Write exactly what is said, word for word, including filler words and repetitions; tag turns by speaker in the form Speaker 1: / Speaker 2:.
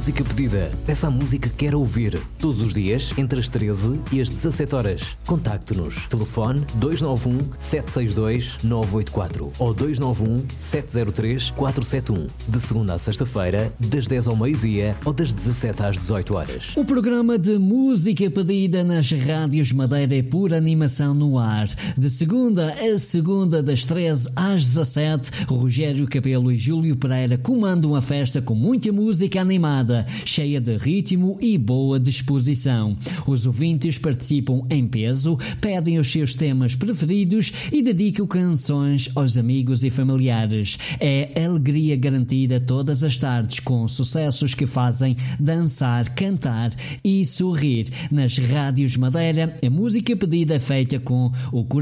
Speaker 1: música pedida. Peça a música que quer ouvir. Todos os dias, entre as treze e as dezassete horas. Contacte-nos. Telefone dois nove um, sete seis dois, nove oito quatro ou dois nove um, sete zero três, quatro sete um. De segunda a sexta-feira, das dez ao meio-dia ou das dezassete às dezoito horas.
Speaker 2: O programa de música pedida nas rádios Madeira é pura animação no ar. De segunda a segunda, das treze às dezassete, Rogério Cabelo e Júlio Pereira comandam a festa com muita música animada, cheia de ritmo e boa disposição. Os ouvintes participam em peso, pedem os seus temas preferidos e dedicam canções aos amigos e familiares. É alegria garantida todas as tardes, com sucessos que fazem dançar, cantar e sorrir. Nas rádios Madeira, a música pedida é feita com o